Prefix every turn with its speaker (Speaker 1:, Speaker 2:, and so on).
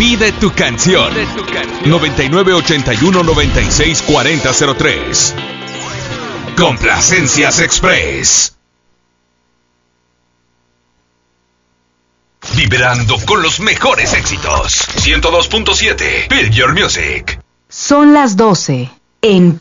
Speaker 1: Pide tu canción. 9981-964003. Complacencias Express. Vibrando con los mejores éxitos. 102.7 Build Your Music.
Speaker 2: Son las 12 en